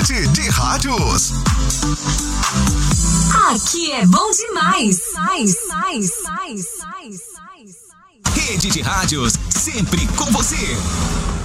Rede de Rádios. Aqui é bom demais. Rede de Rádios, sempre com você.